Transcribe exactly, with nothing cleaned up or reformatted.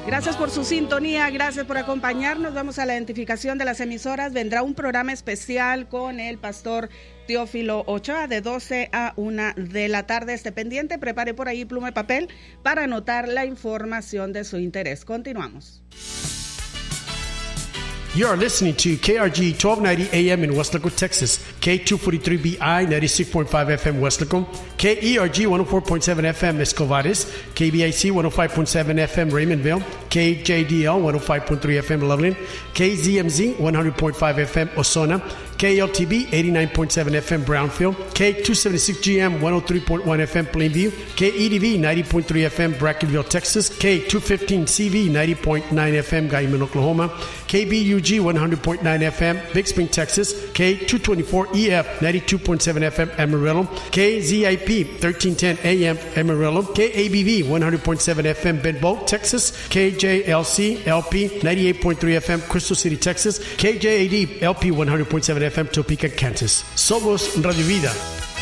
Gracias por su sintonía, gracias por acompañarnos. Vamos a la identificación de las emisoras. Vendrá un programa especial con el pastor Teófilo Ochoa de doce a una de la tarde. Esté pendiente, prepare por ahí pluma y papel para anotar la información de su interés. Continuamos. You are listening to K R G twelve ninety A M in Weslaco, Texas, K two forty-three B I ninety-six point five F M Weslaco, K E R G one oh four point seven F M Escovares, K B I C one oh five point seven F M Raymondville, K J D L one oh five point three F M Loveland, K Z M Z one hundred point five F M Osona, K L T B eighty-nine point seven F M Brownfield, K two seventy-six G M one oh three point one F M Plainview, K E D V ninety point three F M Brackenville, Texas, K two fifteen C V ninety point nine F M Guyman, Oklahoma, K B U G one hundred point nine F M Big Spring, Texas, K two twenty-four E F ninety-two point seven F M Amarillo, K Z I P thirteen ten A M Amarillo, K A B V one hundred point seven F M Benbow, Texas, K J L C L P ninety-eight point three F M Crystal City, Texas, K J A D L P one hundred point seven F M Topeka, Kansas. Somos Radio Vida.